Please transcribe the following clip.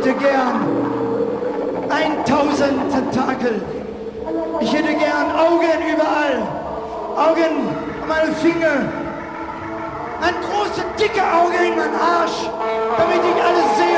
hätte gern 1000 Tentakel. Ich hätte gern Augen überall. Augen an meine Finger. Ein große, dicke Auge in meinen Arsch, damit ich alles sehe.